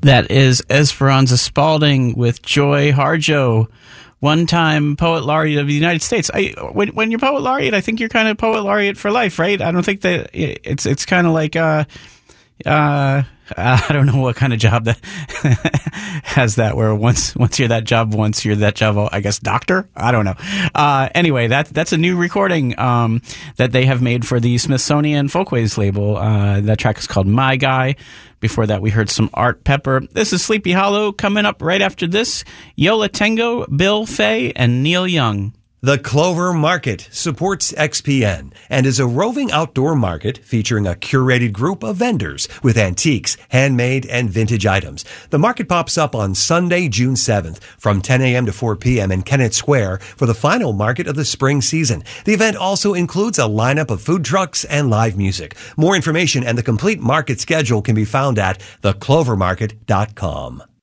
That is Esperanza Spalding with Joy Harjo, one-time Poet Laureate of the United States. When you're Poet Laureate, I think you're kind of Poet Laureate for life, right? I don't think that it's kind of like I don't know what kind of job that has that, where once you're that job, I guess, doctor? I don't know. Anyway, that's a new recording that they have made for the Smithsonian Folkways label. That track is called My Guy. Before that, we heard some Art Pepper. This is Sleepy Hollow. Coming up right after this, Yola Tango, Bill Fay, and Neil Young. The Clover Market supports XPN and is a roving outdoor market featuring a curated group of vendors with antiques, handmade, and vintage items. The market pops up on Sunday, June 7th from 10 a.m. to 4 p.m. in Kennett Square for the final market of the spring season. The event also includes a lineup of food trucks and live music. More information and the complete market schedule can be found at theclovermarket.com.